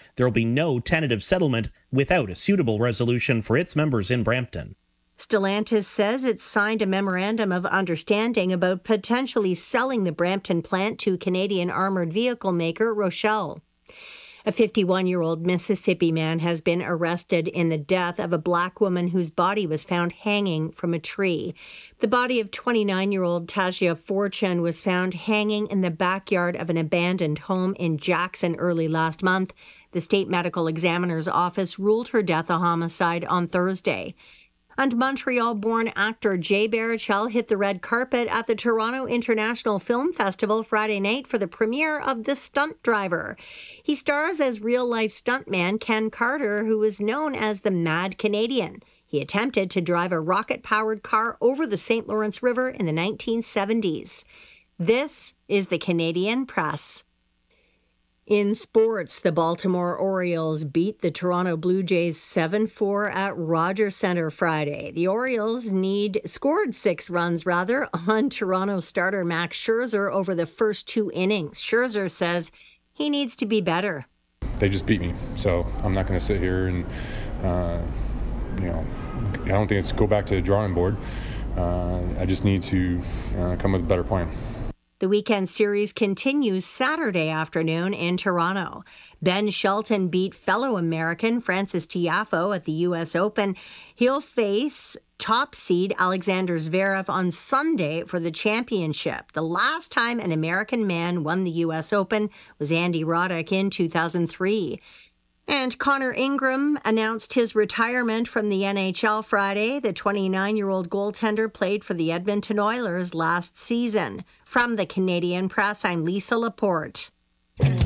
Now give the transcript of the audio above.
There will be no tentative settlement without a suitable resolution for its members in Brampton. Stellantis says it signed a memorandum of understanding about potentially selling the Brampton plant to Canadian armored vehicle maker Rochelle. A 51-year-old Mississippi man has been arrested in the death of a black woman whose body was found hanging from a tree. The body of 29-year-old Tajia Fortune was found hanging in the backyard of an abandoned home in Jackson early last month. The state medical examiner's office ruled her death a homicide on Thursday. And Montreal-born actor Jay Baruchel hit the red carpet at the Toronto International Film Festival Friday night for the premiere of The Stunt Driver. He stars as real-life stuntman Ken Carter, who is known as the Mad Canadian. He attempted to drive a rocket-powered car over the St. Lawrence River in the 1970s. This is the Canadian Press. In sports, the Baltimore Orioles beat the Toronto Blue Jays 7-4 at Rogers Centre Friday. The Orioles scored 6 runs on Toronto starter Max Scherzer over the first 2 innings. Scherzer says he needs to be better. They just beat me, so I'm not going to sit here and, I don't think it's go back to the drawing board. I just need to come with a better plan. The weekend series continues Saturday afternoon in Toronto. Ben Shelton beat fellow American Francis Tiafoe at the U.S. Open. He'll face top seed Alexander Zverev on Sunday for the championship. The last time an American man won the U.S. Open was Andy Roddick in 2003. And Connor Ingram announced his retirement from the NHL Friday. The 29-year-old goaltender played for the Edmonton Oilers last season. From the Canadian Press, I'm Lisa Laporte.